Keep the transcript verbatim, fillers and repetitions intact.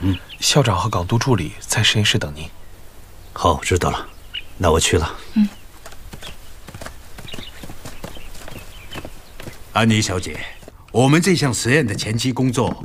嗯， 校长和港督助理在实验室等您。 好，知道了，那我去了。 嗯。 安妮小姐，我们这项实验的前期工作